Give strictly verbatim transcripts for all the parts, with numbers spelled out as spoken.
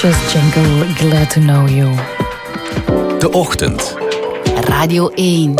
Jangle, glad to know you. De Ochtend. Radio één.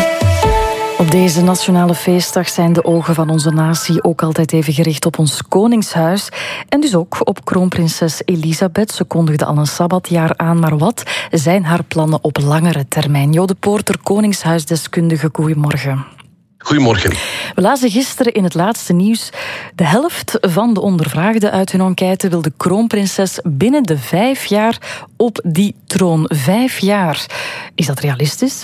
Op deze nationale feestdag zijn de ogen van onze natie ook altijd even gericht op ons koningshuis. En dus ook op kroonprinses Elisabeth. Ze kondigde al een sabbatjaar aan, maar wat zijn haar plannen op langere termijn? Jo de Poorter, koningshuisdeskundige, goedemorgen. Goedemorgen. We lazen gisteren in het laatste nieuws: de helft van de ondervraagden uit hun enquête wil de kroonprinses binnen de vijf jaar op die troon. Vijf jaar. Is dat realistisch?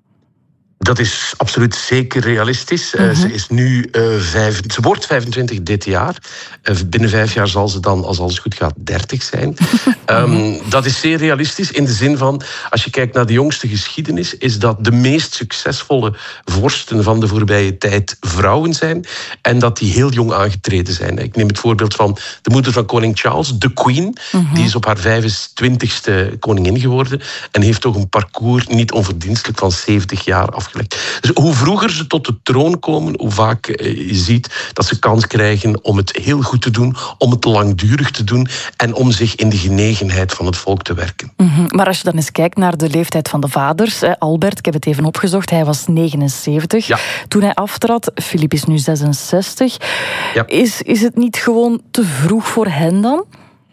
Dat is absoluut zeker realistisch. Uh-huh. Uh, ze is nu uh, vijf, ze wordt vijfentwintig dit jaar. Uh, binnen vijf jaar zal ze dan, als alles goed gaat, dertig zijn. um, dat is zeer realistisch in de zin van, als je kijkt naar de jongste geschiedenis, is dat de meest succesvolle vorsten van de voorbije tijd vrouwen zijn en dat die heel jong aangetreden zijn. Ik neem het voorbeeld van de moeder van koning Charles, de Queen. Uh-huh. Die is op haar vijfentwintigste koningin geworden en heeft toch een parcours niet onverdienstelijk van zeventig jaar afgelegd. Dus hoe vroeger ze tot de troon komen, hoe vaak je ziet dat ze kans krijgen om het heel goed te doen, om het langdurig te doen en om zich in de genegenheid van het volk te werken. Mm-hmm. Maar als je dan eens kijkt naar de leeftijd van de vaders, Albert, ik heb het even opgezocht, hij was negenenzeventig ja. toen hij aftrad. Filip is nu zesenzestig. Ja. Is, is het niet gewoon te vroeg voor hen dan?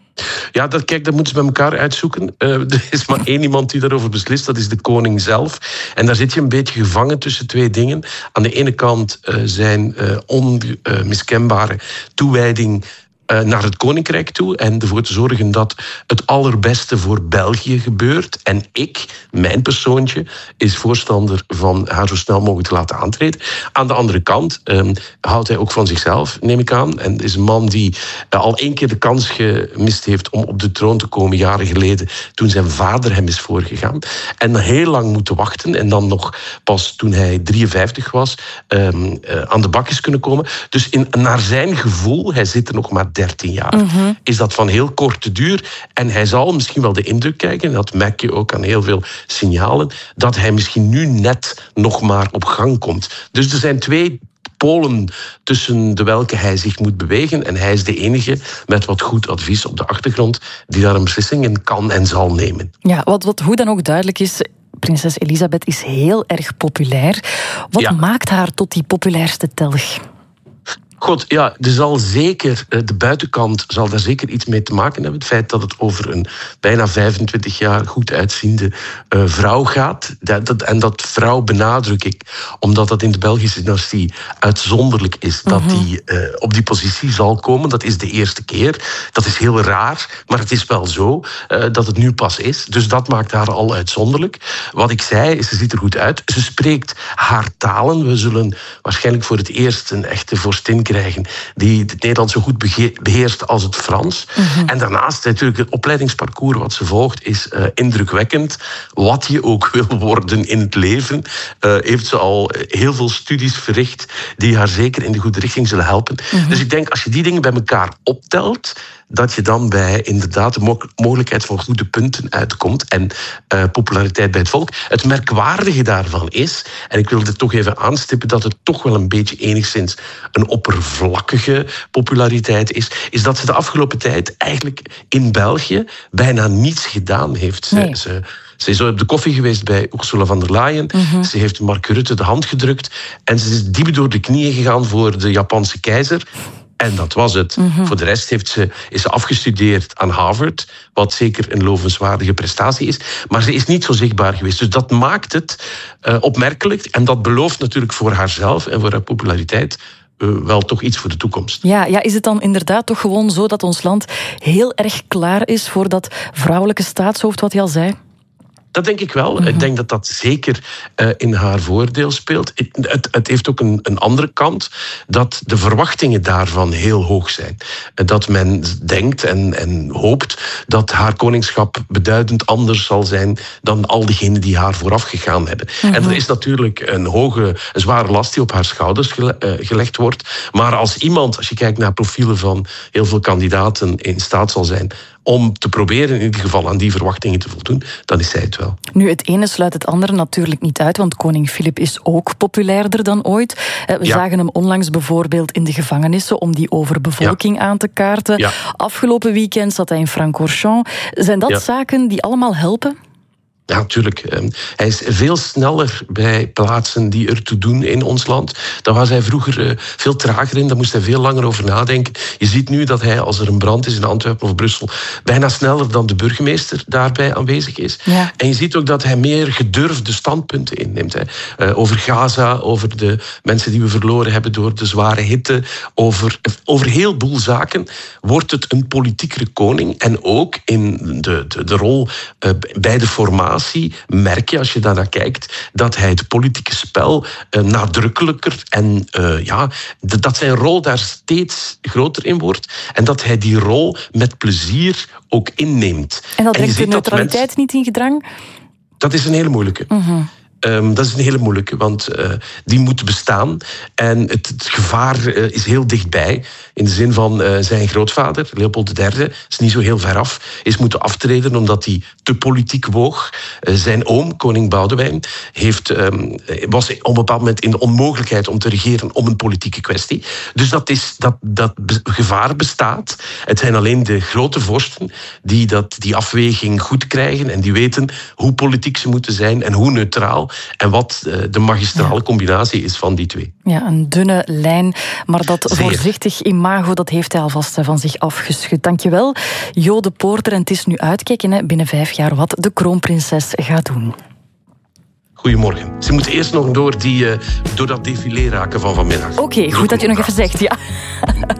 Ja, dat, kijk, dat moeten ze met elkaar uitzoeken. Uh, er is maar één iemand die daarover beslist, dat is de koning zelf. En daar zit je een beetje gevangen tussen twee dingen. Aan de ene kant uh, zijn uh, onmiskenbare uh, toewijding naar het koninkrijk toe en ervoor te zorgen dat het allerbeste voor België gebeurt. En ik, mijn persoontje, is voorstander van haar zo snel mogelijk te laten aantreden. Aan de andere kant um, houdt hij ook van zichzelf, neem ik aan. En is een man die uh, al één keer de kans gemist heeft om op de troon te komen, jaren geleden, toen zijn vader hem is voorgegaan. En heel lang moeten wachten en dan nog pas toen hij drieënvijftig was, um, uh, aan de bak is kunnen komen. Dus in, naar zijn gevoel, hij zit er nog maar dertien jaar, mm-hmm. is dat van heel korte duur. En hij zal misschien wel de indruk krijgen, en dat merk je ook aan heel veel signalen, dat hij misschien nu net nog maar op gang komt. Dus er zijn twee polen tussen de welke hij zich moet bewegen. En hij is de enige met wat goed advies op de achtergrond die daar een beslissing in kan en zal nemen. Ja, wat, wat hoe dan ook duidelijk is, prinses Elisabeth is heel erg populair. Wat ja. maakt haar tot die populairste telg? God, ja, er zal zeker, de buitenkant zal daar zeker iets mee te maken hebben. Het feit dat het over een bijna vijfentwintig jaar goed uitziende uh, vrouw gaat. Dat, dat, en dat vrouw benadruk ik, omdat dat in de Belgische dynastie uitzonderlijk is. Dat mm-hmm. die uh, op die positie zal komen. Dat is de eerste keer. Dat is heel raar, maar het is wel zo uh, dat het nu pas is. Dus dat maakt haar al uitzonderlijk. Wat ik zei, ze ziet er goed uit. Ze spreekt haar talen. We zullen waarschijnlijk voor het eerst een echte vorstin krijgen die het Nederlands zo goed beheerst als het Frans. Mm-hmm. En daarnaast natuurlijk het opleidingsparcours wat ze volgt is uh, indrukwekkend. Wat je ook wil worden in het leven, uh, heeft ze al heel veel studies verricht die haar zeker in de goede richting zullen helpen. Mm-hmm. Dus ik denk, als je die dingen bij elkaar optelt, dat je dan bij inderdaad de mo- mogelijkheid van goede punten uitkomt en uh, populariteit bij het volk. Het merkwaardige daarvan is, en ik wil dit toch even aanstippen, dat het toch wel een beetje enigszins een oppervlakkige populariteit is, is dat ze de afgelopen tijd eigenlijk in België bijna niets gedaan heeft. Ze, nee. ze, Ze is op de koffie geweest bij Ursula von der Leyen. Mm-hmm. Ze heeft Mark Rutte de hand gedrukt en ze is diep door de knieën gegaan voor de Japanse keizer. En dat was het. Mm-hmm. Voor de rest heeft ze, is ze afgestudeerd aan Harvard, wat zeker een lovenswaardige prestatie is. Maar ze is niet zo zichtbaar geweest. Dus dat maakt het uh, opmerkelijk. En dat belooft natuurlijk voor haarzelf en voor haar populariteit uh, wel toch iets voor de toekomst. Ja, ja, is het dan inderdaad toch gewoon zo dat ons land heel erg klaar is voor dat vrouwelijke staatshoofd, wat je al zei? Dat denk ik wel. Mm-hmm. Ik denk dat dat zeker uh, in haar voordeel speelt. Het, het, het heeft ook een, een andere kant, dat de verwachtingen daarvan heel hoog zijn. Dat men denkt en, en hoopt dat haar koningschap beduidend anders zal zijn dan al diegenen die haar vooraf gegaan hebben. Mm-hmm. En er is natuurlijk een hoge, een zware last die op haar schouders gele, uh, gelegd wordt. Maar als iemand, als je kijkt naar profielen van heel veel kandidaten, in staat zal zijn om te proberen in ieder geval aan die verwachtingen te voldoen, dan is zij het wel. Nu, het ene sluit het andere natuurlijk niet uit, want koning Filip is ook populairder dan ooit. We ja. zagen hem onlangs bijvoorbeeld in de gevangenissen om die overbevolking ja. aan te kaarten. Ja. Afgelopen weekend zat hij in Francorchamps. Zijn dat ja. zaken die allemaal helpen? Ja, natuurlijk. Hij is veel sneller bij plaatsen die ertoe doen in ons land. Daar was hij vroeger veel trager in, daar moest hij veel langer over nadenken. Je ziet nu dat hij, als er een brand is in Antwerpen of Brussel, bijna sneller dan de burgemeester daarbij aanwezig is. Ja. En je ziet ook dat hij meer gedurfde standpunten inneemt. Hè. Over Gaza, over de mensen die we verloren hebben door de zware hitte, over, over een heleboel zaken wordt het een politiekere koning. En ook in de, de, de rol uh, bij de formatie merk je, als je daarnaar kijkt, dat hij het politieke spel uh, nadrukkelijker en uh, ja, dat zijn rol daar steeds groter in wordt en dat hij die rol met plezier ook inneemt. En dat brengt de neutraliteit mensen, niet in gedrang? Dat is een hele moeilijke. Uh-huh. Um, dat is een hele moeilijke, want uh, die moet bestaan. En het, het gevaar uh, is heel dichtbij. In de zin van uh, zijn grootvader, Leopold de derde, is niet zo heel ver af, is moeten aftreden omdat hij te politiek woog. Uh, zijn oom, koning Boudewijn, heeft, um, was op een bepaald moment in de onmogelijkheid om te regeren om een politieke kwestie. Dus dat, is, dat, dat be- gevaar bestaat. Het zijn alleen de grote vorsten die dat, die afweging goed krijgen en die weten hoe politiek ze moeten zijn en hoe neutraal. En wat de magistrale ja. combinatie is van die twee. Ja, een dunne lijn, maar dat Zeer. voorzichtig imago, dat heeft hij alvast van zich afgeschud. Dankjewel, Jo de Poorter. En het is nu uitkijken hè, binnen vijf jaar wat de kroonprinses gaat doen. Goedemorgen. Ze moet eerst nog door, die, uh, door dat défilé raken van vanmiddag. Oké, okay, goed dat je nog even zegt, ja.